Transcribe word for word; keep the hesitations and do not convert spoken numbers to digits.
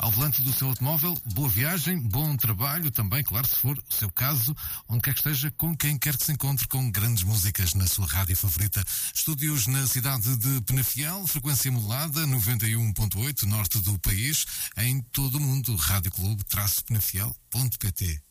ao volante do seu automóvel. Boa viagem, bom trabalho também, claro, se for o seu caso, onde quer que esteja, com quem quer que se encontre, com grandes músicas na sua rádio favorita. Estúdios na cidade de Penafiel, frequência modulada, noventa e um ponto oito, norte do país, em todo o mundo. Rádio Clube, traço penafiel ponto pt.